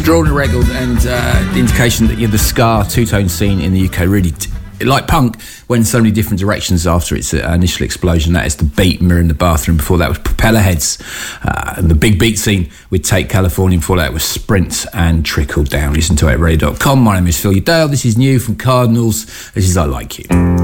extraordinary record, and the indication that the ska two-tone scene in the UK really, like punk, went in so many different directions after its initial explosion. That is the beat, Mirror in the Bathroom. Before that was Propeller Heads, and the big beat scene with Take California. Before that was Sprint and Trickle Down. Listen to 8radio.com. My name is Phil Udale. This is new from Cardinals. This is I Like You.